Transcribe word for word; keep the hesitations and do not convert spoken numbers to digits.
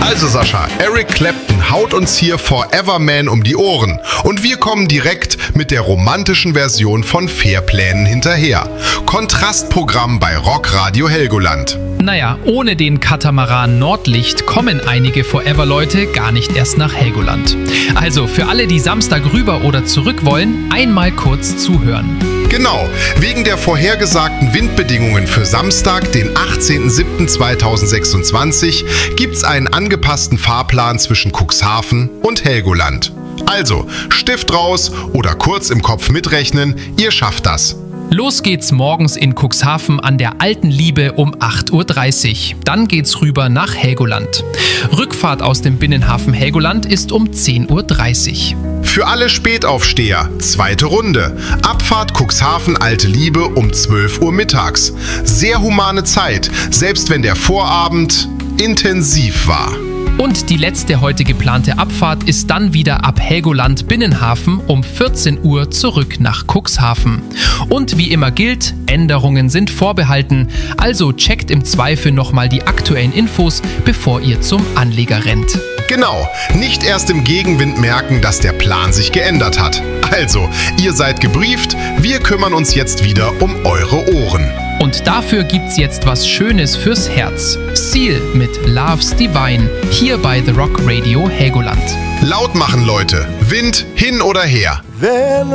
Also Sascha, Eric Clapton haut uns hier Forever Man um die Ohren und wir kommen direkt mit der romantischen Version von Fairplänen hinterher. Kontrastprogramm bei Rockradio Helgoland. Naja, ohne den Katamaran Nordlicht kommen einige Forever-Leute gar nicht erst nach Helgoland. Also für alle, die Samstag rüber oder zurück wollen, einmal kurz zuhören. Genau, wegen der vorhergesagten Windbedingungen für Samstag, den achtzehnten siebten zweitausendsechsundzwanzig, gibt's einen angepassten Fahrplan zwischen Cuxhaven und Helgoland. Also, Stift raus oder kurz im Kopf mitrechnen, ihr schafft das. Los geht's morgens in Cuxhaven an der Alten Liebe um acht Uhr dreißig. Dann geht's rüber nach Helgoland. Rückfahrt aus dem Binnenhafen Helgoland ist um zehn Uhr dreißig. Für alle Spätaufsteher, zweite Runde. Abfahrt Cuxhaven Alte Liebe um zwölf Uhr mittags. Sehr humane Zeit, selbst wenn der Vorabend intensiv war. Und die letzte heute geplante Abfahrt ist dann wieder ab Helgoland Binnenhafen um vierzehn Uhr zurück nach Cuxhaven. Und wie immer gilt, Änderungen sind vorbehalten, also checkt im Zweifel nochmal die aktuellen Infos, bevor ihr zum Anleger rennt. Genau, nicht erst im Gegenwind merken, dass der Plan sich geändert hat. Also, ihr seid gebrieft, wir kümmern uns jetzt wieder um eure Ohren. Und dafür gibt's jetzt was Schönes fürs Herz. Seal mit Love's Divine, hier bei The Rock Radio Helgoland. Laut machen, Leute. Wind hin oder her.